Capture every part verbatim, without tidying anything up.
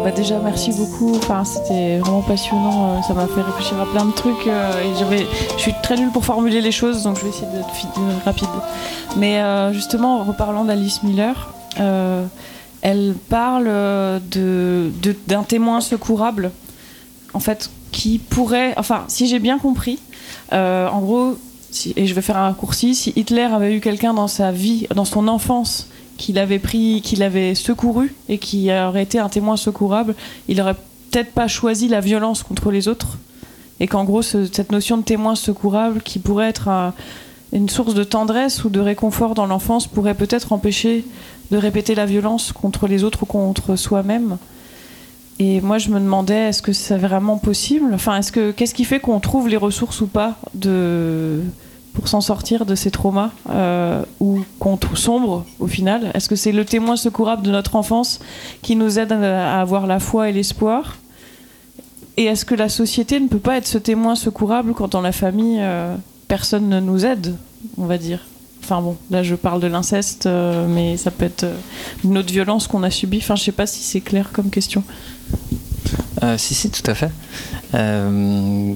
bah déjà merci beaucoup. Enfin, c'était vraiment passionnant. Ça m'a fait réfléchir à plein de trucs. Et j'avais, je suis très nulle pour formuler les choses, donc je vais essayer d'être rapide. Mais euh, justement, en reparlant d'Alice Miller, euh, elle parle de, de, d'un témoin secourable, en fait, qui pourrait, enfin, si j'ai bien compris, euh, en gros, si, et je vais faire un raccourci, si Hitler avait eu quelqu'un dans sa vie, dans son enfance, qu'il avait pris, qu'il avait secouru et qui aurait été un témoin secourable, il aurait peut-être pas choisi la violence contre les autres, et qu'en gros, ce, cette notion de témoin secourable, qui pourrait être un, une source de tendresse ou de réconfort dans l'enfance, pourrait peut-être empêcher de répéter la violence contre les autres ou contre soi-même. Et moi, je me demandais, est-ce que c'est vraiment possible ? Enfin, est-ce que, qu'est-ce qui fait qu'on trouve les ressources ou pas de, pour s'en sortir de ces traumas euh, ou qu'on sombre au final ? Est-ce que c'est le témoin secourable de notre enfance qui nous aide à avoir la foi et l'espoir ? Et est-ce que la société ne peut pas être ce témoin secourable quand dans la famille, euh, personne ne nous aide, on va dire ? Enfin bon, là je parle de l'inceste, euh, mais ça peut être euh, une autre violence qu'on a subie. Enfin, je sais pas si c'est clair comme question. Euh, si, si, tout à fait. Euh...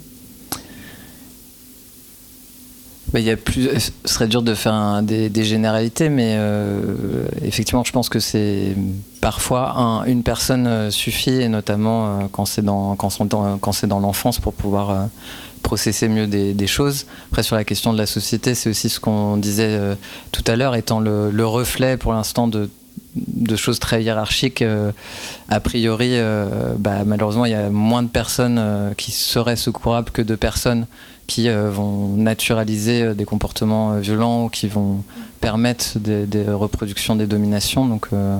Bah, y a plus... Ce serait dur de faire un, des, des généralités, mais euh, effectivement, je pense que c'est parfois un, une personne suffit, et notamment euh, quand c'est dans, quand c'est dans, quand c'est dans l'enfance, pour pouvoir euh, processer mieux des, des choses. Après, sur la question de la société, c'est aussi ce qu'on disait euh, tout à l'heure, étant le, le reflet pour l'instant de de choses très hiérarchiques, euh, a priori, euh, bah, malheureusement, il y a moins de personnes euh, qui seraient secourables que de personnes qui euh, vont naturaliser euh, des comportements euh, violents ou qui vont permettre des, des reproductions des dominations. Donc, euh,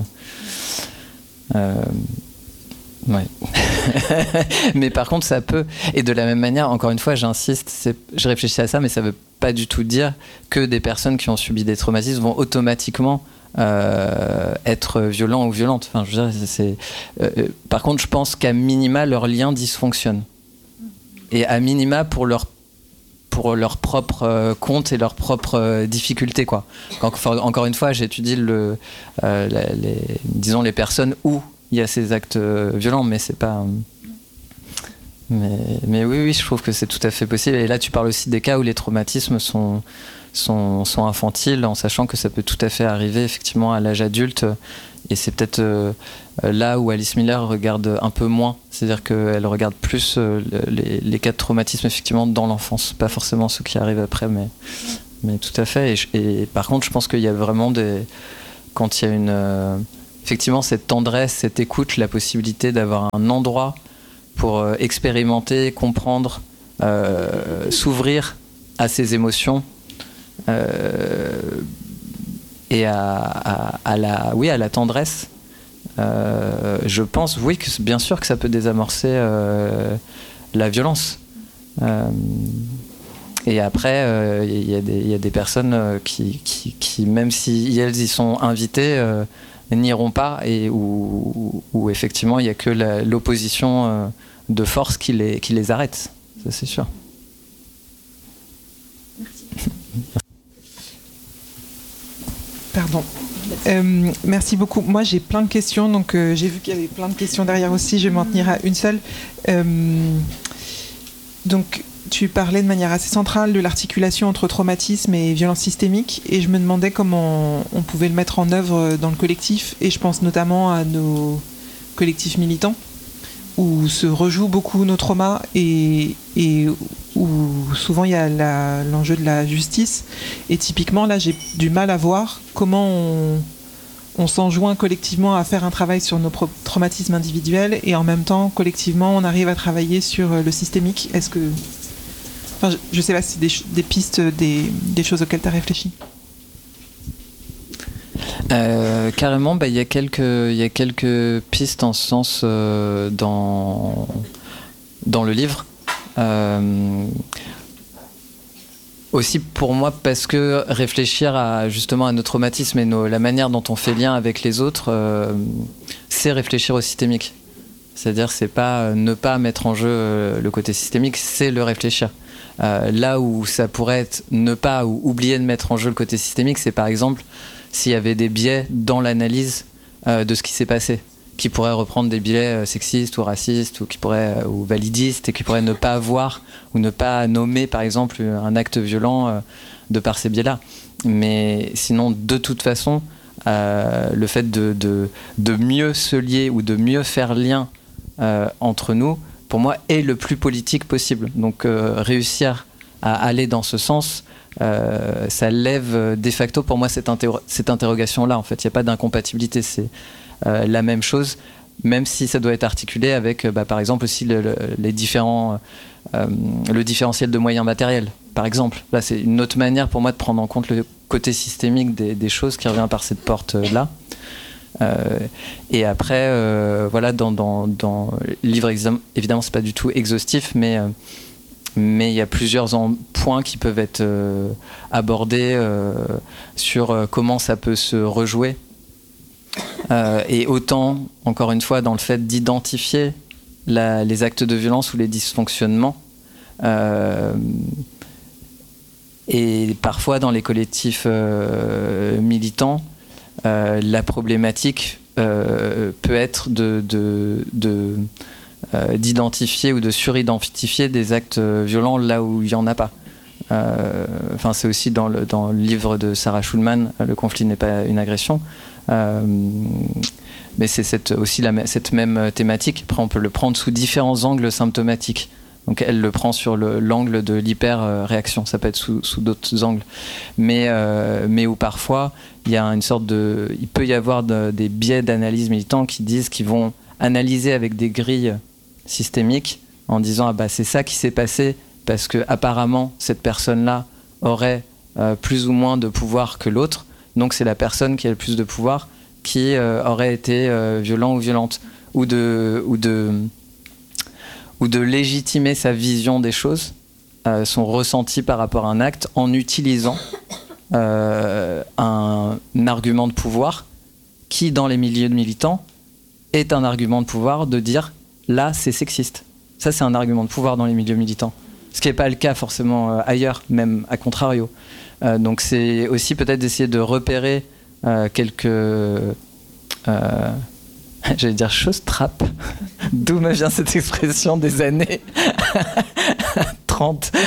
euh, ouais. Mais par contre, ça peut. Et de la même manière, encore une fois, j'insiste, c'est, je réfléchis à ça, mais ça ne veut pas du tout dire que des personnes qui ont subi des traumatismes vont automatiquement Euh, être violents ou violentes. Enfin, je veux dire, c'est, euh, par contre, je pense qu'à minima, leurs liens dysfonctionnent. Et à minima, pour leur, pour leur propre euh, compte et leurs propres euh, difficultés, quoi. Quand, enfin, encore une fois, j'étudie le, euh, la, les, disons, les personnes où il y a ces actes euh, violents, mais c'est pas... Euh, mais, mais oui, oui, je trouve que c'est tout à fait possible. Et là, tu parles aussi des cas où les traumatismes sont... Sont, sont infantiles, en sachant que ça peut tout à fait arriver effectivement à l'âge adulte, et c'est peut-être euh, là où Alice Miller regarde un peu moins, c'est-à-dire qu'elle regarde plus euh, les, les cas de traumatisme effectivement dans l'enfance, pas forcément ceux qui arrivent après, mais, mais tout à fait. Et, et par contre, je pense qu'il y a vraiment des... Quand il y a une... Euh, effectivement, cette tendresse, cette écoute, la possibilité d'avoir un endroit pour euh, expérimenter, comprendre, euh, s'ouvrir à ses émotions, Euh, et à, à, à la, oui, à la tendresse. Euh, je pense, oui, que bien sûr que ça peut désamorcer euh, la violence. Euh, et après, il euh, y, y a des personnes qui, qui, qui, même si elles y sont invitées, euh, n'iront pas, et où, où effectivement il n'y a que la, l'opposition euh, de force qui les, qui les arrête. Ça, c'est sûr. Pardon. Euh, merci beaucoup. Moi, j'ai plein de questions, donc euh, j'ai vu qu'il y avait plein de questions derrière aussi. Je vais m'en tenir à une seule. Euh, donc, tu parlais de manière assez centrale de l'articulation entre traumatisme et violence systémique, et je me demandais comment on pouvait le mettre en œuvre dans le collectif, et je pense notamment à nos collectifs militants, où se rejouent beaucoup nos traumas et, et où souvent il y a la, l'enjeu de la justice. Et typiquement, là, j'ai du mal à voir comment on, on s'enjoint collectivement à faire un travail sur nos pro- traumatismes individuels, et en même temps, collectivement, on arrive à travailler sur le systémique. Est-ce que... Enfin, je ne sais pas si c'est des, des pistes, des, des choses auxquelles tu as réfléchi. Euh, carrément, bah, y a quelques, y a quelques pistes en ce sens euh, dans, dans le livre. Euh, aussi pour moi, parce que réfléchir à, justement à nos traumatismes et nos, la manière dont on fait lien avec les autres, euh, c'est réfléchir au systémique. C'est-à-dire, c'est pas ne pas mettre en jeu le côté systémique, c'est le réfléchir. Euh, là où ça pourrait être ne pas ou oublier de mettre en jeu le côté systémique, c'est par exemple s'il y avait des biais dans l'analyse euh, de ce qui s'est passé. qui pourrait reprendre des biais sexistes ou racistes ou qui pourrait ou validistes et qui pourrait ne pas voir ou ne pas nommer par exemple un acte violent euh, de par ces biais-là. Mais sinon, de toute façon, euh, le fait de, de, de mieux se lier ou de mieux faire lien euh, entre nous, pour moi, est le plus politique possible. Donc euh, réussir à aller dans ce sens, euh, ça lève de facto pour moi cette, interro- cette interrogation-là. En fait, il n'y a pas d'incompatibilité. C'est Euh, la même chose, même si ça doit être articulé avec, bah, par exemple, aussi le, le, les différents, euh, le différentiel de moyens matériels, par exemple. Là, c'est une autre manière pour moi de prendre en compte le côté systémique des, des choses qui revient par cette porte-là. Euh, et après, euh, voilà, dans, dans, dans le livre, évidemment, c'est pas du tout exhaustif, mais euh, mais il y a plusieurs en, points qui peuvent être euh, abordés euh, sur euh, comment ça peut se rejouer. Euh, et autant, encore une fois, dans le fait d'identifier la, les actes de violence ou les dysfonctionnements. Euh, et parfois, dans les collectifs euh, militants, euh, la problématique euh, peut être de, de, de, euh, d'identifier ou de suridentifier des actes violents là où il n'y en a pas. Euh, enfin, c'est aussi dans le, dans le livre de Sarah Schulman, Le conflit n'est pas une agression. Euh, mais c'est cette, aussi la, cette même thématique. Après, on peut le prendre sous différents angles symptomatiques. Donc, elle le prend sur le, l'angle de l'hyper-réaction. Ça peut être sous, sous d'autres angles. Mais, euh, mais où parfois, il y a une sorte de, il peut y avoir de, des biais d'analyse militants qui disent qu'ils vont analyser avec des grilles systémiques en disant ah bah c'est ça qui s'est passé parce que apparemment cette personne-là aurait euh, plus ou moins de pouvoir que l'autre. Donc c'est la personne qui a le plus de pouvoir qui euh, aurait été euh, violent ou violente, ou de, ou, de, ou de légitimer sa vision des choses, euh, son ressenti par rapport à un acte, en utilisant euh, un, un argument de pouvoir qui, dans les milieux de militants, est un argument de pouvoir de dire « là, c'est sexiste ». Ça, c'est un argument de pouvoir dans les milieux militants. Ce qui n'est pas le cas forcément euh, ailleurs, même à contrario. Euh, donc c'est aussi peut-être d'essayer de repérer euh, quelques, euh, j'allais dire choses trappes, d'où me vient cette expression des années trente.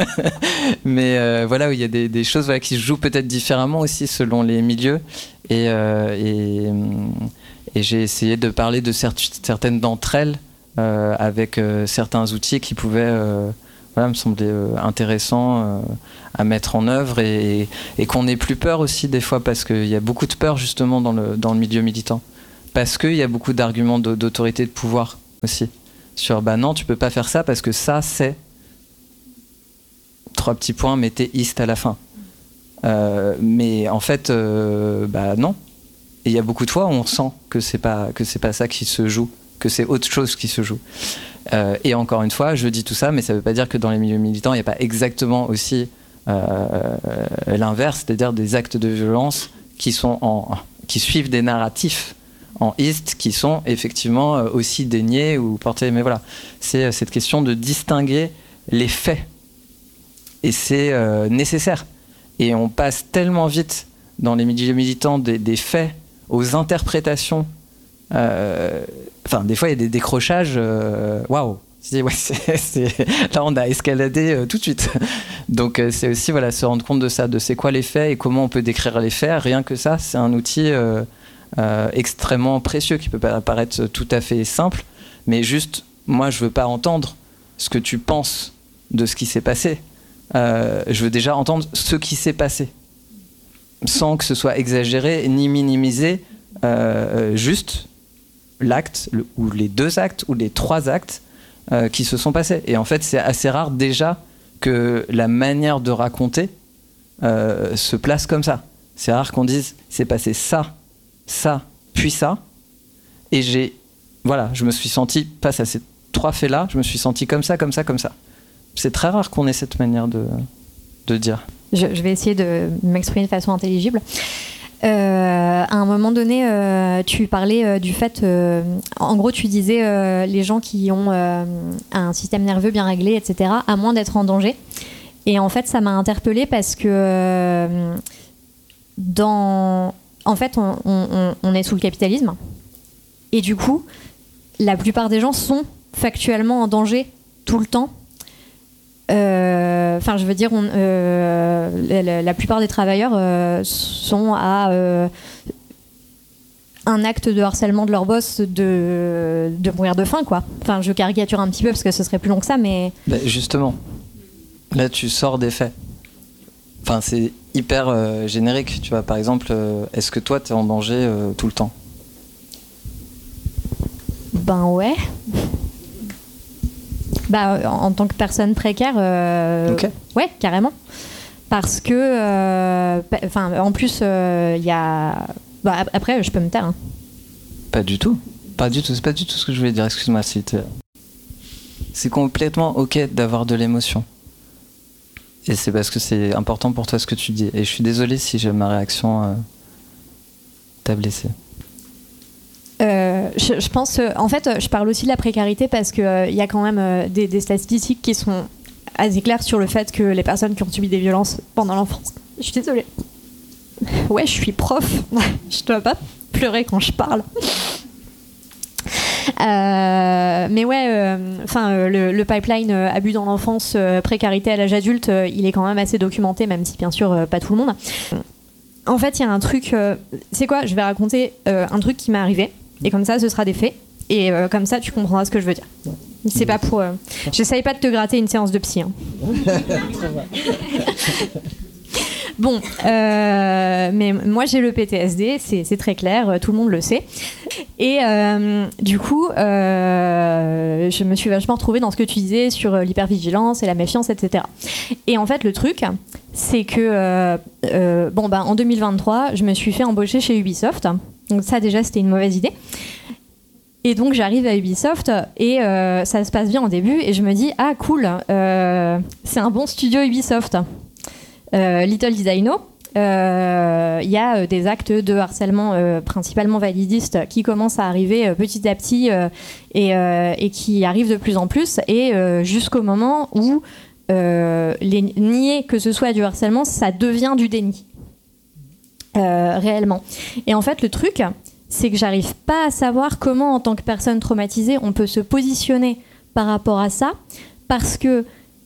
Mais euh, voilà, où il y a des, des choses voilà, qui se jouent peut-être différemment aussi selon les milieux. Et, euh, et, et j'ai essayé de parler de cert- certaines d'entre elles euh, avec euh, certains outils qui pouvaient... Euh, Voilà, me semblait euh, intéressant euh, à mettre en œuvre et, et qu'on n'ait plus peur aussi des fois parce qu'il y a beaucoup de peur justement dans le, dans le milieu militant. Parce qu'il y a beaucoup d'arguments de, d'autorité de pouvoir aussi. Sur bah non, tu peux pas faire ça parce que ça c'est trois petits points, mettez ist à la fin. Euh, mais en fait, euh, bah non. Et il y a beaucoup de fois où on sent que c'est pas, que c'est pas ça qui se joue, que c'est autre chose qui se joue. Euh, et encore une fois, je dis tout ça, mais ça ne veut pas dire que dans les milieux militants, il n'y a pas exactement aussi euh, l'inverse, c'est-à-dire des actes de violence qui, sont en, qui suivent des narratifs en ist, qui sont effectivement aussi déniés ou portés. Mais voilà, c'est cette question de distinguer les faits. Et c'est euh, nécessaire. Et on passe tellement vite dans les milieux militants des, des faits aux interprétations. Euh, Enfin, des fois, il y a des décrochages. Waouh! Wow. Ouais, c'est, c'est... Là, on a escaladé euh, tout de suite. Donc, euh, c'est aussi voilà, se rendre compte de ça, de c'est quoi les faits et comment on peut décrire les faits. Rien que ça, c'est un outil euh, euh, extrêmement précieux qui peut paraître tout à fait simple. Mais juste, moi, je veux pas entendre ce que tu penses de ce qui s'est passé. Euh, je veux déjà entendre ce qui s'est passé. Sans que ce soit exagéré ni minimisé. Euh, juste... l'acte, le, ou les deux actes, ou les trois actes euh, qui se sont passés. Et en fait, c'est assez rare déjà que la manière de raconter euh, se place comme ça. C'est rare qu'on dise, c'est passé ça, ça, puis ça. Et j'ai, voilà, je me suis senti, face à ces trois faits-là, je me suis senti comme ça, comme ça, comme ça. C'est très rare qu'on ait cette manière de, de dire. Je, je vais essayer de m'exprimer de façon intelligible. Euh, à un moment donné, euh, tu parlais euh, du fait, euh, en gros, tu disais euh, les gens qui ont euh, un système nerveux bien réglé, et cetera, à moins d'être en danger. Et en fait, ça m'a interpellée parce que euh, dans, en fait, on, on, on est sous le capitalisme Et du coup, la plupart des gens sont factuellement en danger tout le temps. Enfin, euh, je veux dire, on, euh, la, la plupart des travailleurs euh, sont à euh, un acte de harcèlement de leur boss de, de mourir de faim, quoi. Enfin, je caricature un petit peu parce que ce serait plus long que ça, mais... Bah justement, là, tu sors des faits. Enfin, c'est hyper euh, générique, tu vois. Par exemple, euh, est-ce que toi, t'es en danger euh, tout le temps ? Ben ouais. Bah, en, en tant que personne précaire, euh, okay. ouais, carrément. Parce que, euh, enfin, en plus, il euh, y a... Bah, après, je peux me taire. Hein. Pas du tout. Pas du tout. C'est pas du tout ce que je voulais dire. Excuse-moi. C'est, c'est complètement ok d'avoir de l'émotion. Et c'est parce que c'est important pour toi ce que tu dis. Et je suis désolé si j'ai ma réaction euh, t'a blessé. Euh, je, je pense, euh, en fait, je parle aussi de la précarité parce qu'il euh, y a quand même euh, des, des statistiques qui sont assez claires sur le fait que les personnes qui ont subi des violences pendant l'enfance. Je suis désolée. Ouais, je suis prof. Je dois pas pleurer quand je parle. Euh, mais ouais, enfin, euh, euh, le, le pipeline euh, abus dans l'enfance, euh, précarité à l'âge adulte, euh, il est quand même assez documenté, même si bien sûr euh, pas tout le monde. En fait, il y a un truc. Euh, c'est quoi ? Je vais raconter euh, un truc qui m'est arrivé. Et comme ça, ce sera des faits. Et euh, comme ça, tu comprendras ce que je veux dire. C'est pas pour... Euh... J'essaye pas de te gratter une séance de psy. Hein. Bon, euh, mais moi, j'ai le P T S D, c'est, c'est très clair, tout le monde le sait. Et euh, du coup, euh, je me suis vachement retrouvée dans ce que tu disais sur l'hypervigilance et la méfiance, et cetera. Et en fait, le truc, c'est que... Euh, euh, bon, ben, en deux mille vingt-trois, je me suis fait embaucher chez Ubisoft. Donc ça, déjà, c'était une mauvaise idée. Et donc, j'arrive à Ubisoft et euh, ça se passe bien au début. Et je me dis, ah, cool, euh, c'est un bon studio Ubisoft. Euh, Little Designo, il euh, y a euh, des actes de harcèlement euh, principalement validistes qui commencent à arriver euh, petit à petit euh, et, euh, et qui arrivent de plus en plus. Et euh, jusqu'au moment où euh, les nier que ce soit du harcèlement, ça devient du déni. Euh, réellement. Et en fait, le truc, c'est que j'arrive pas à savoir comment, en tant que personne traumatisée, on peut se positionner par rapport à ça, parce que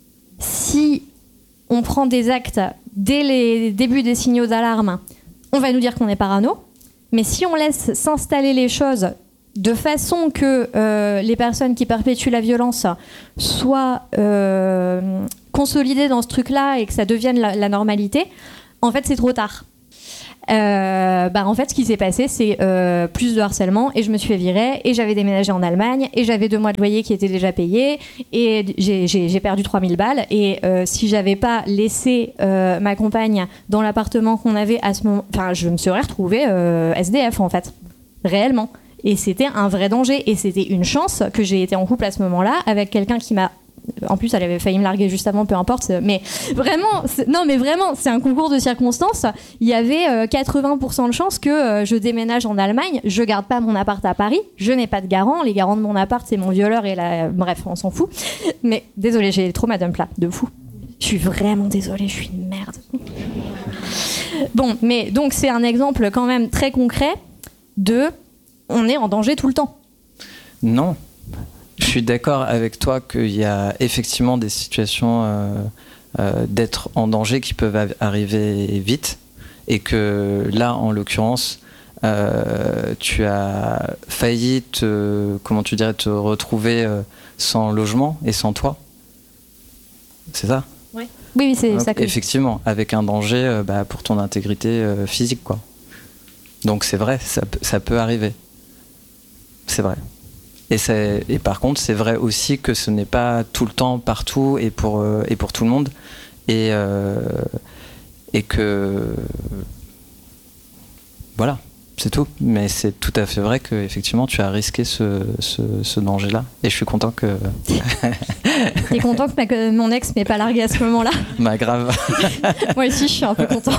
si on prend des actes dès les débuts des signaux d'alarme, on va nous dire qu'on est parano, mais si on laisse s'installer les choses de façon que euh, les personnes qui perpétuent la violence soient euh, consolidées dans ce truc-là et que ça devienne la, la normalité, en fait, c'est trop tard. Euh, bah en fait ce qui s'est passé c'est euh, plus de harcèlement et je me suis fait virer et j'avais déménagé en Allemagne et j'avais deux mois de loyer qui étaient déjà payés et j'ai, j'ai, j'ai perdu trois mille balles et euh, si j'avais pas laissé euh, ma compagne dans l'appartement qu'on avait à ce moment, enfin je me serais retrouvée euh, S D F en fait, réellement, et c'était un vrai danger et c'était une chance que j'ai été en couple à ce moment-là avec quelqu'un qui m'a... En plus, elle avait failli me larguer juste avant, peu importe. Mais vraiment, c'est... non, mais vraiment, c'est un concours de circonstances. Il y avait euh, quatre-vingts pour cent de chances que euh, je déménage en Allemagne. Je garde pas mon appart à Paris. Je n'ai pas de garant. Les garants de mon appart, c'est mon violeur et la... Bref, on s'en fout. Mais désolée, j'ai trop madame plat, de fou. Je suis vraiment désolée, je suis une merde. Bon, mais donc c'est un exemple quand même très concret de on est en danger tout le temps. Non. Je suis d'accord avec toi qu'il y a effectivement des situations euh, euh, d'être en danger qui peuvent av- arriver vite et que là, en l'occurrence, euh, tu as failli te, comment tu dirais, te retrouver euh, sans logement et sans toit. C'est ça ? Oui, oui, c'est Donc, ça que... Effectivement, avec un danger euh, bah, pour ton intégrité euh, physique, quoi. Donc c'est vrai, ça, ça peut arriver. C'est vrai. Et, c'est, et par contre, c'est vrai aussi que ce n'est pas tout le temps, partout et pour, euh, et pour tout le monde. Et, euh, et que... Voilà, c'est tout. Mais c'est tout à fait vrai qu'effectivement, tu as risqué ce, ce, ce danger-là. Et je suis content que... T'es content que, ma, que mon ex m'ait pas largué à ce moment-là ? Bah grave. Moi aussi, je suis un peu content.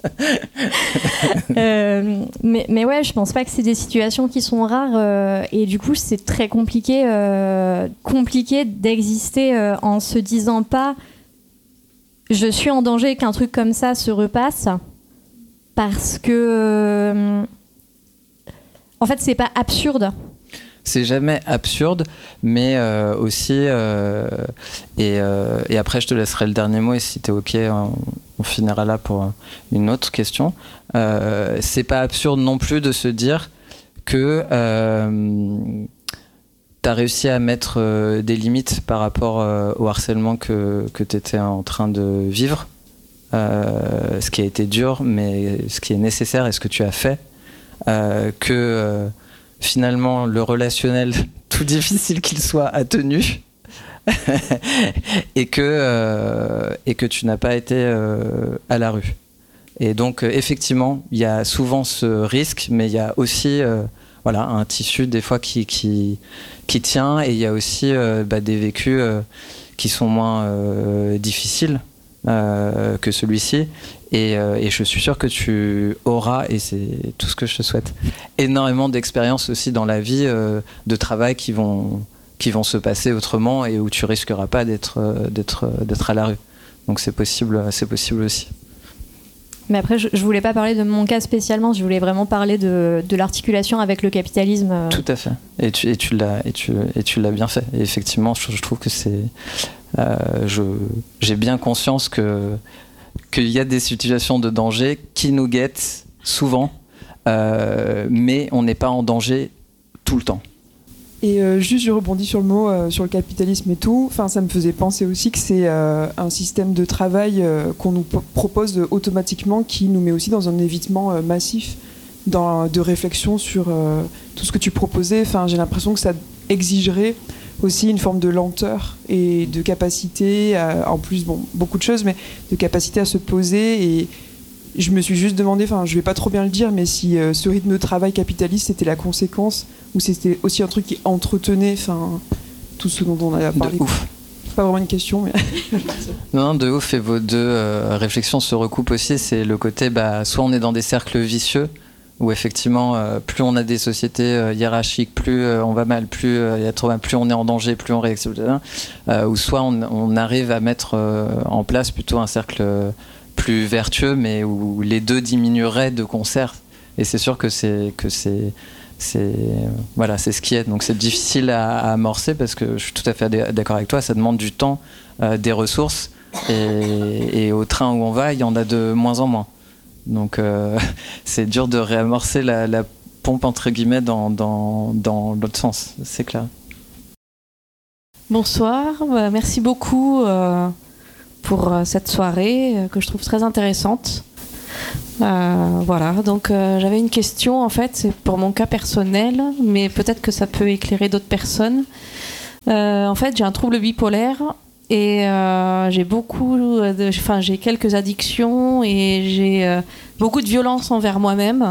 euh, mais, mais ouais, je pense pas que c'est des situations qui sont rares. Euh, et du coup, c'est très compliqué, euh, compliqué d'exister euh, en se disant pas je suis en danger qu'un truc comme ça se repasse. Parce que... Euh, en fait, c'est pas absurde c'est jamais absurde, mais euh, aussi, euh, et, euh, et après je te laisserai le dernier mot, et si t'es ok, on, on finira là pour une autre question. Euh, c'est pas absurde non plus de se dire que euh, t'as réussi à mettre euh, des limites par rapport euh, au harcèlement que, que t'étais en train de vivre, euh, ce qui a été dur, mais ce qui est nécessaire et ce que tu as fait, euh, que euh, finalement le relationnel, tout difficile qu'il soit, a tenu et, que, euh, et que tu n'as pas été euh, à la rue. Et donc euh, effectivement, il y a souvent ce risque, mais il y a aussi euh, voilà, un tissu des fois qui, qui, qui tient, et il y a aussi euh, bah, des vécus euh, qui sont moins euh, difficiles euh, que celui-ci. Et, euh, et je suis sûr que tu auras, et c'est tout ce que je te souhaite, énormément d'expériences aussi dans la vie, euh, de travail qui vont, qui vont se passer autrement, et où tu risqueras pas d'être, euh, d'être, d'être à la rue. Donc c'est possible, c'est possible aussi. Mais après, je, je voulais pas parler de mon cas spécialement, je voulais vraiment parler de, de l'articulation avec le capitalisme. Tout à fait. Et tu, et tu, l'as, et tu, et tu l'as bien fait. Et effectivement, je, je trouve que c'est... Euh, je, j'ai bien conscience que, qu'il y a des situations de danger qui nous guettent souvent, euh, mais on n'est pas en danger tout le temps. Et euh, juste, je rebondis sur le mot, euh, sur le capitalisme et tout. Enfin, ça me faisait penser aussi que c'est euh, un système de travail euh, qu'on nous p- propose euh, automatiquement, qui nous met aussi dans un évitement euh, massif dans, de réflexion sur euh, tout ce que tu proposais. Enfin, j'ai l'impression que ça exigerait aussi une forme de lenteur et de capacité, à, en plus, bon, beaucoup de choses, mais de capacité à se poser. Et je me suis juste demandé, enfin, je vais pas trop bien le dire, mais si euh, ce rythme de travail capitaliste c'était la conséquence, ou c'était aussi un truc qui entretenait, enfin, tout ce dont on a parlé. De ouf. C'est pas vraiment une question, mais... Non, de ouf, et vos deux euh, réflexions se recoupent aussi. C'est le côté, bah, soit on est dans des cercles vicieux, où effectivement, euh, plus on a des sociétés euh, hiérarchiques, plus euh, on va mal, plus euh, il y a trop mal, plus on est en danger, plus on réactive, euh, ou soit on, on arrive à mettre euh, en place plutôt un cercle euh, plus vertueux, mais où les deux diminueraient de concert. Et c'est sûr que c'est que c'est c'est voilà, c'est ce qui est. Donc c'est difficile à, à amorcer, parce que je suis tout à fait d'accord avec toi. Ça demande du temps, euh, des ressources, et, et au train où on va, il y en a de moins en moins. Donc euh, c'est dur de réamorcer la, la pompe entre guillemets dans dans dans l'autre sens. C'est clair. Bonsoir, bah, merci beaucoup euh, pour euh, cette soirée euh, que je trouve très intéressante. Euh, voilà, donc euh, j'avais une question, en fait, c'est pour mon cas personnel, mais peut-être que ça peut éclairer d'autres personnes. Euh, en fait, j'ai un trouble bipolaire et euh, j'ai beaucoup, de, enfin, j'ai quelques addictions et j'ai euh, beaucoup de violence envers moi-même.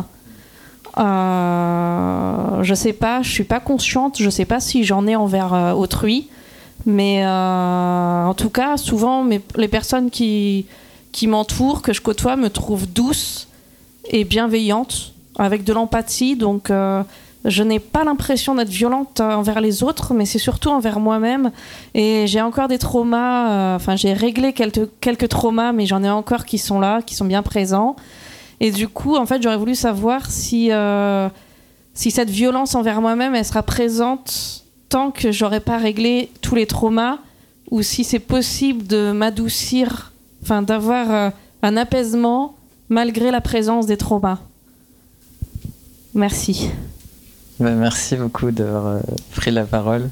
Euh, je sais pas, je suis pas consciente, je sais pas si j'en ai envers euh, autrui, mais euh, en tout cas, souvent, mes, les personnes qui qui m'entourent, que je côtoie, me trouvent douce et bienveillante, avec de l'empathie. Donc, euh, je n'ai pas l'impression d'être violente envers les autres, mais c'est surtout envers moi-même. Et j'ai encore des traumas. Euh, enfin, j'ai réglé quelques, quelques traumas, mais j'en ai encore qui sont là, qui sont bien présents. Et du coup, en fait, j'aurais voulu savoir si, euh, si cette violence envers moi-même, elle sera présente tant que j'aurai pas réglé tous les traumas, ou si c'est possible de m'adoucir, enfin, d'avoir euh, un apaisement malgré la présence des traumas. Merci. Ben, merci beaucoup d'avoir euh, pris la parole.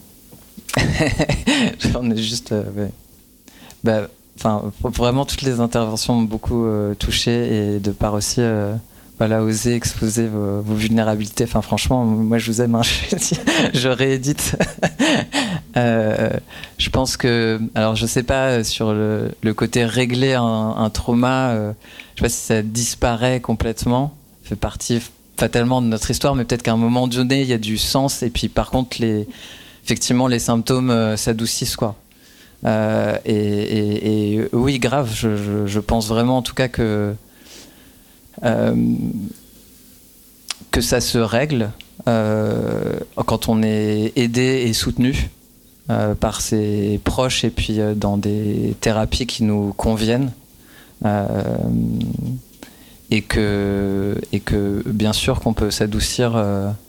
On est juste... Euh, ouais. ben, enfin, vraiment, toutes les interventions m'ont beaucoup euh, touché, et de par aussi... Euh, voilà, oser exposer vos, vos vulnérabilités. Enfin, franchement, moi, je vous aime. Hein, je, je réédite. euh, je pense que... Alors, je sais pas, sur le, le côté régler un, un trauma, euh, je sais pas si ça disparaît complètement. Ça fait partie fatalement de notre histoire, mais peut-être qu'à un moment donné, il y a du sens. Et puis, par contre, les, effectivement, les symptômes euh, s'adoucissent, quoi. Euh, et, et, et oui, grave. Je, je, je pense vraiment, en tout cas, que... Euh, que ça se règle euh, quand on est aidé et soutenu euh, par ses proches, et puis euh, dans des thérapies qui nous conviennent, euh, et que et que bien sûr qu'on peut s'adoucir euh,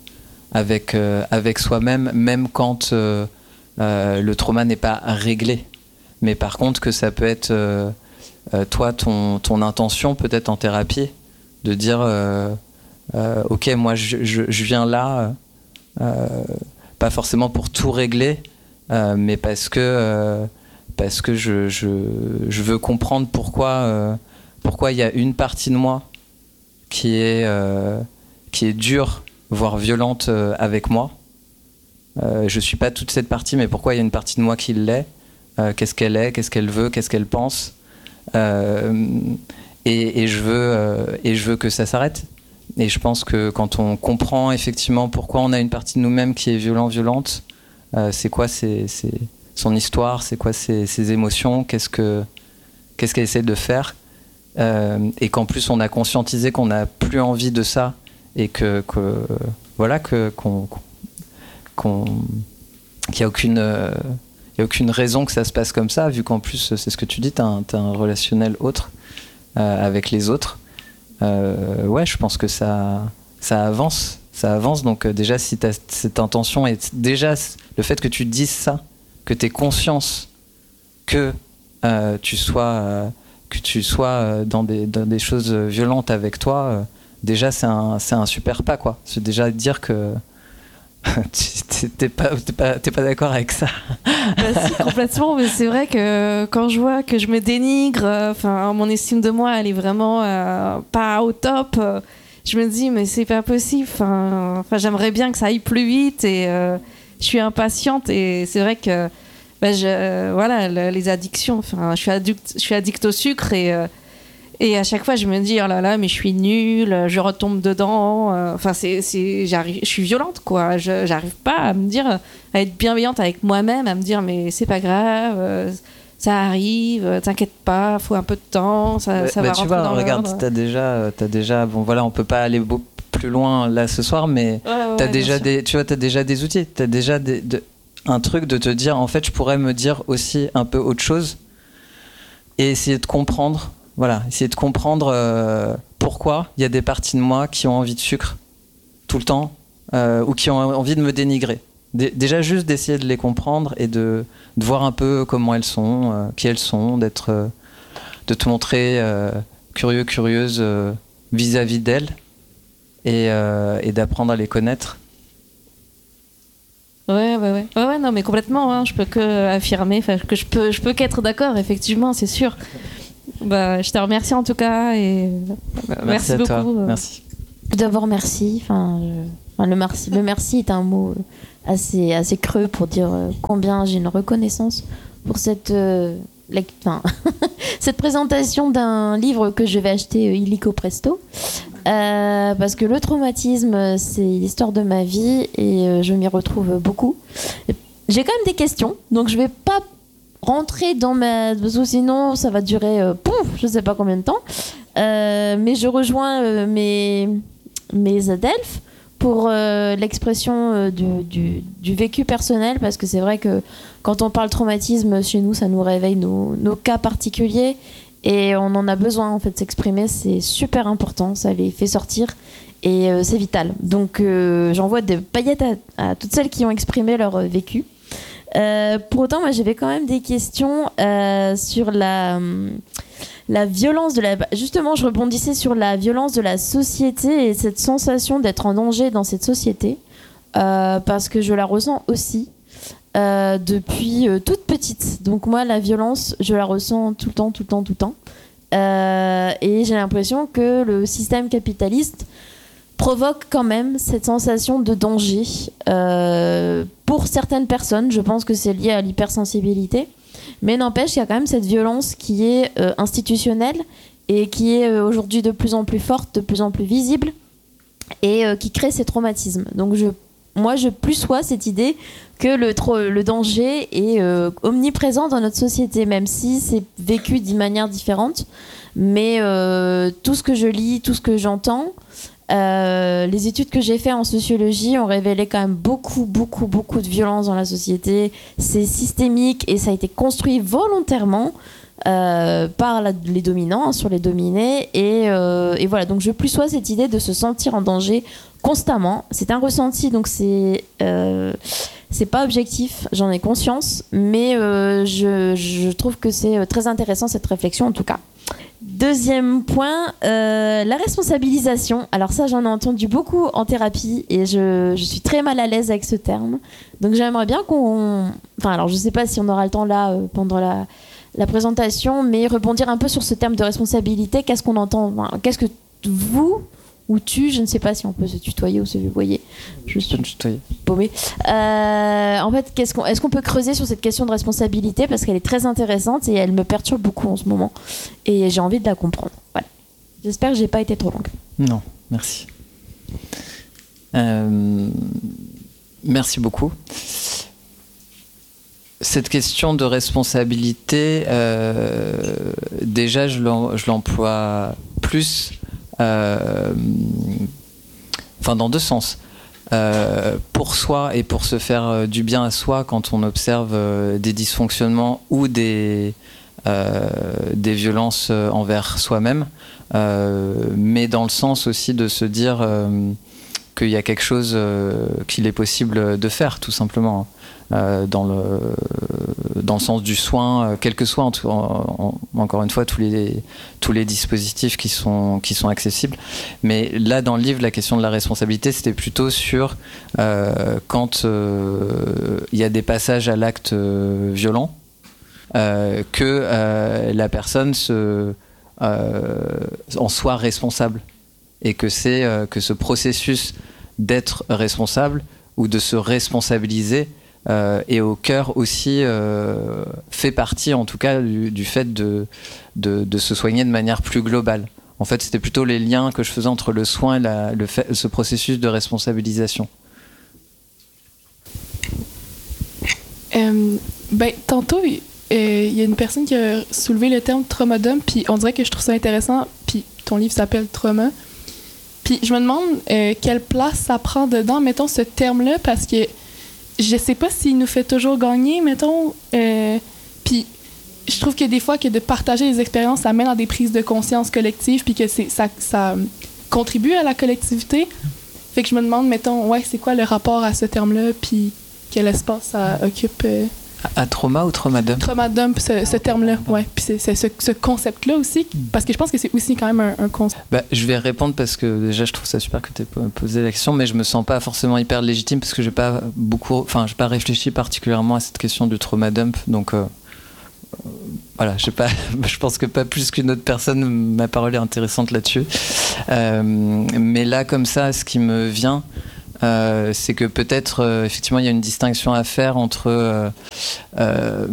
avec, euh, avec soi-même, même quand euh, euh, le trauma n'est pas réglé. Mais par contre, que ça peut être, euh, euh, toi, ton, ton intention, peut-être en thérapie, de dire, euh, euh, ok, moi, je, je, je viens là, euh, pas forcément pour tout régler, euh, mais parce que, euh, parce que je, je, je veux comprendre pourquoi euh, pourquoi il y a une partie de moi qui est, euh, qui est dure, voire violente euh, avec moi. Euh, je suis pas toute cette partie, mais pourquoi il y a une partie de moi qui l'est, euh, qu'est-ce qu'elle est, qu'est-ce qu'elle veut, qu'est-ce qu'elle pense, euh, et, et, je veux, euh, et je veux que ça s'arrête. Et je pense que quand on comprend effectivement pourquoi on a une partie de nous-mêmes qui est violente, violente, euh, c'est quoi c'est, c'est son histoire, c'est quoi ses, ses émotions, qu'est-ce, que, qu'est-ce qu'elle essaie de faire, euh, et qu'en plus on a conscientisé qu'on n'a plus envie de ça, et que, que voilà, que, qu'on, qu'on, qu'il n'y a aucune, euh, il y a aucune raison que ça se passe comme ça, vu qu'en plus, c'est ce que tu dis, tu as un, t'as un relationnel autre euh, avec les autres. Euh, ouais, je pense que ça, ça avance, ça avance. Donc euh, déjà, si tu as cette intention, et déjà le fait que tu dises ça, que tu aies conscience que euh, tu sois, euh, que tu sois euh, dans, des, dans des choses violentes avec toi, euh, déjà c'est un, c'est un super pas, quoi. C'est déjà dire que tu t'es pas, t'es pas, t'es pas d'accord avec ça. Bah si, complètement, mais c'est vrai que quand je vois que je me dénigre, enfin, euh, mon estime de moi, elle est vraiment euh, pas au top, euh, je me dis, mais c'est pas possible, enfin, j'aimerais bien que ça aille plus vite, et euh, je suis impatiente, et c'est vrai que, bah, je, euh, voilà, le, les addictions, enfin, je suis addict, je suis addict au sucre, et, euh, et à chaque fois, je me dis, oh là là, mais je suis nulle, je retombe dedans, enfin, c'est, c'est, j'arrive, je suis violente, quoi, je, j'arrive pas à me dire, à être bienveillante avec moi-même, à me dire, mais c'est pas grave, euh, ça arrive, t'inquiète pas, faut un peu de temps, ça, bah, ça bah, va tu rentrer vois, dans regarde, l'ordre. t'as déjà, t'as déjà, bon voilà, on peut pas aller beaucoup plus loin là ce soir, mais Ouais, ouais, t'as ouais, déjà bien des, tu vois, t'as déjà des outils, t'as déjà des, de, un truc de te dire, en fait, je pourrais me dire aussi un peu autre chose et essayer de comprendre. Voilà, essayer de comprendre euh, pourquoi il y a des parties de moi qui ont envie de sucre tout le temps, euh, ou qui ont envie de me dénigrer. D- déjà juste d'essayer de les comprendre et de, de voir un peu comment elles sont, euh, qui elles sont, d'être, euh, de te montrer euh, curieux, curieuse euh, vis-à-vis d'elles, et, euh, et d'apprendre à les connaître. Ouais, ouais, ouais, ouais, ouais, non, mais complètement, hein, je peux que affirmer, que je peux, je peux qu'être d'accord, effectivement, c'est sûr. Bah, je te remercie en tout cas, et bah, merci, merci à beaucoup. toi. Euh. Merci. D'abord, merci. Enfin, je... enfin, le merci. Le merci est un mot assez, assez creux pour dire combien j'ai une reconnaissance pour cette, euh, lect... enfin, cette présentation d'un livre que je vais acheter euh, illico presto. Euh, parce que le traumatisme, c'est l'histoire de ma vie, et euh, je m'y retrouve beaucoup. J'ai quand même des questions, donc je vais pas rentrer dans ma... parce que sinon ça va durer euh, pouf, je sais pas combien de temps, euh, mais je rejoins euh, mes, mes adelphes pour euh, l'expression euh, du, du, du vécu personnel, parce que c'est vrai que quand on parle traumatisme chez nous, ça nous réveille nos, nos cas particuliers, et on en a besoin en fait de s'exprimer, c'est super important, ça les fait sortir, et euh, c'est vital. Donc euh, j'envoie des paillettes à, à toutes celles qui ont exprimé leur euh, vécu. Euh, pour autant, moi, j'avais quand même des questions euh, sur la, la violence de la... Justement, je rebondissais sur la violence de la société et cette sensation d'être en danger dans cette société, euh, parce que je la ressens aussi euh, depuis euh, toute petite. Donc moi, la violence, je la ressens tout le temps, tout le temps, tout le temps. Euh, et j'ai l'impression que le système capitaliste provoque quand même cette sensation de danger euh, pour certaines personnes. Je pense que c'est lié à l'hypersensibilité, mais n'empêche qu'il y a quand même cette violence qui est euh, institutionnelle et qui est euh, aujourd'hui de plus en plus forte, de plus en plus visible, et euh, qui crée ces traumatismes. Donc je, moi je plus sois cette idée que le, tro- le danger est euh, omniprésent dans notre société, même si c'est vécu d'une manière différente, mais euh, tout ce que je lis, tout ce que j'entends, Euh, les études que j'ai faites en sociologie ont révélé quand même beaucoup, beaucoup, beaucoup de violence dans la société. C'est systémique et ça a été construit volontairement euh, par la, les dominants sur les dominés. Et, euh, et voilà, donc je plus sois cette idée de se sentir en danger constamment. C'est un ressenti, donc c'est, euh, c'est pas objectif, j'en ai conscience, mais euh, je, je trouve que c'est très intéressant cette réflexion en tout cas. Deuxième point, euh, la responsabilisation. Alors ça, j'en ai entendu beaucoup en thérapie et je, je suis très mal à l'aise avec ce terme. Donc j'aimerais bien qu'on... Enfin, alors je sais pas si on aura le temps là euh, pendant la, la présentation, mais rebondir un peu sur ce terme de responsabilité. Qu'est-ce qu'on entend enfin, qu'est-ce que vous ou tu, je ne sais pas si on peut se tutoyer ou se voyer. Je suis paumée. Euh, en fait, qu'est-ce qu'on, est-ce qu'on peut creuser sur cette question de responsabilité parce qu'elle est très intéressante et elle me perturbe beaucoup en ce moment et j'ai envie de la comprendre. Voilà. J'espère que j'ai pas été trop longue. Non, merci. Euh, merci beaucoup. Cette question de responsabilité, euh, déjà, je, l'em- je l'emploie plus. Euh, enfin, dans deux sens. Euh, pour soi et pour se faire euh, du bien à soi quand on observe euh, des dysfonctionnements ou des, euh, des violences euh, envers soi-même, euh, mais dans le sens aussi de se dire euh, qu'il y a quelque chose euh, qu'il est possible de faire, tout simplement. Euh, dans, le, dans le sens du soin, euh, quel que soit en, en, en, encore une fois tous les, tous les dispositifs qui sont, qui sont accessibles. Mais là dans le livre, la question de la responsabilité, c'était plutôt sur euh, quand il euh, y a des passages à l'acte euh, violent, euh, que euh, la personne se, euh, en soit responsable et que, c'est, euh, que ce processus d'être responsable ou de se responsabiliser Euh, et au cœur aussi euh, fait partie en tout cas du, du fait de, de, de se soigner de manière plus globale. En fait, c'était plutôt les liens que je faisais entre le soin et la, le fait, ce processus de responsabilisation. Euh, ben, tantôt, il euh, y a une personne qui a soulevé le terme trauma dump, puis on dirait que je trouve ça intéressant, puis ton livre s'appelle Trauma. Puis je me demande euh, quelle place ça prend dedans, mettons, ce terme-là, parce que je sais pas s'il nous fait toujours gagner, mettons. Euh, puis je trouve que des fois, que de partager les expériences, ça mène à des prises de conscience collectives, puis que c'est, ça, ça contribue à la collectivité. Fait que je me demande, mettons, ouais, c'est quoi le rapport à ce terme-là, puis quel espace ça occupe. Euh, à, à trauma ou trauma dump? Trauma dump, ce, ce terme-là, ouais. Puis c'est, c'est ce, ce concept-là aussi, parce que je pense que c'est aussi quand même un, un concept. Bah, je vais répondre parce que déjà je trouve ça super que tu aies posé la question, mais je me sens pas forcément hyper légitime parce que j'ai pas beaucoup, enfin j'ai pas réfléchi particulièrement à cette question du trauma dump, donc euh, euh, voilà, je sais pas, je pense que pas plus qu'une autre personne, ma parole est intéressante là-dessus. Euh, mais là comme ça, ce qui me vient, Euh, c'est que peut-être euh, effectivement il y a une distinction à faire entre euh, euh,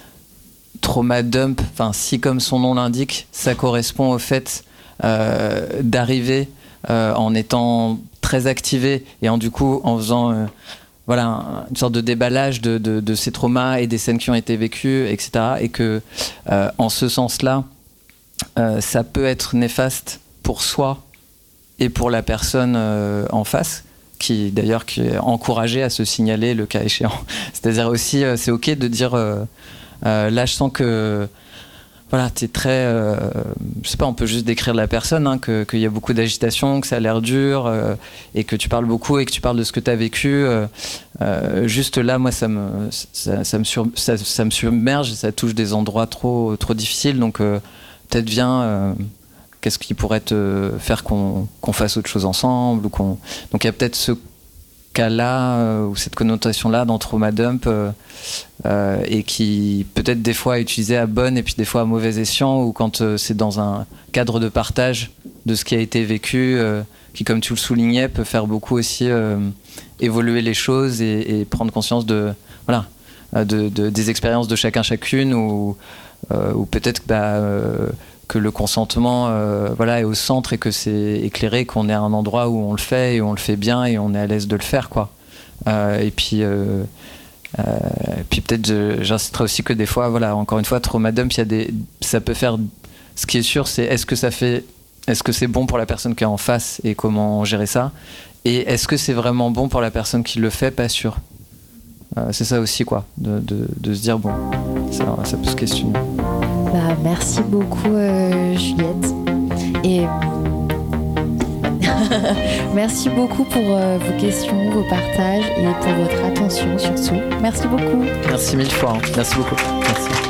trauma dump, enfin si comme son nom l'indique, ça correspond au fait euh, d'arriver euh, en étant très activé et en du coup en faisant euh, voilà une sorte de déballage de, de, de ces traumas et des scènes qui ont été vécues, et cetera. Et que euh, en ce sens-là, euh, ça peut être néfaste pour soi et pour la personne euh, en face, qui d'ailleurs qui est encouragé à se signaler le cas échéant. C'est-à-dire aussi, euh, c'est ok de dire euh, euh, là je sens que voilà, t'es très, euh, je sais pas, on peut juste décrire la personne, hein, que, qu'il y a beaucoup d'agitation, que ça a l'air dur, euh, et que tu parles beaucoup et que tu parles de ce que tu as vécu. Euh, euh, juste là, moi, ça me, ça, ça me, sur, ça, ça me submerge, ça touche des endroits trop, trop difficiles, donc euh, peut-être viens. Euh, Qu'est-ce qui pourrait te faire qu'on, qu'on fasse autre chose ensemble ou qu'on... Donc il y a peut-être ce cas-là euh, ou cette connotation-là dans trauma dump euh, euh, et qui peut-être des fois est utilisée à bon et puis des fois à mauvais escient, ou quand euh, c'est dans un cadre de partage de ce qui a été vécu, euh, qui, comme tu le soulignais, peut faire beaucoup aussi euh, évoluer les choses et, et prendre conscience de, voilà, de, de, des expériences de chacun chacune, ou, euh, ou peut-être bah, euh, que le consentement euh, voilà, est au centre et que c'est éclairé, qu'on est à un endroit où on le fait et on le fait bien et on est à l'aise de le faire, quoi. Euh, et puis, euh, euh, puis peut-être je, j'insisterai aussi que des fois, voilà, encore une fois, trauma dump, il y a des, ça peut faire. Ce qui est sûr, c'est est-ce que ça fait, est-ce que c'est bon pour la personne qui est en face et comment gérer ça, et est-ce que c'est vraiment bon pour la personne qui le fait, pas sûr. Euh, c'est ça aussi, quoi, de, de, de se dire bon, ça, ça peut se questionner. Bah, merci beaucoup euh, Juliette. Et merci beaucoup pour euh, vos questions, vos partages et pour votre attention surtout. Merci beaucoup. Merci mille fois. Hein. Merci beaucoup. Merci.